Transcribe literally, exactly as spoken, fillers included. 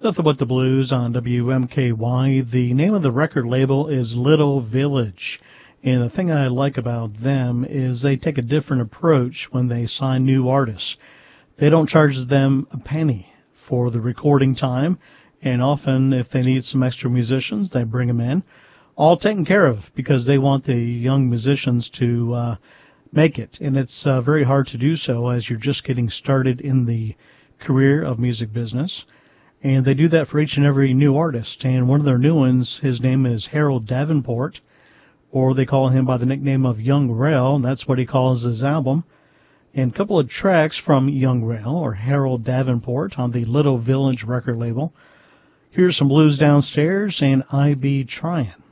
Nothing But the Blues on W M K Y. The name of the record label is Little Village. And the thing I like about them is they take a different approach when they sign new artists. They don't charge them a penny for the recording time, and often if they need some extra musicians, they bring them in. All taken care of because they want the young musicians to uh, make it. And it's uh, very hard to do so as you're just getting started in the career of music business. And they do that for each and every new artist. And one of their new ones, his name is Harold Davenport, or they call him by the nickname of Young Rail, and that's what he calls his album. And a couple of tracks from Young Rail, or Harold Davenport, on the Little Village record label. Here's some Blues Downstairs and I Be Tryin'.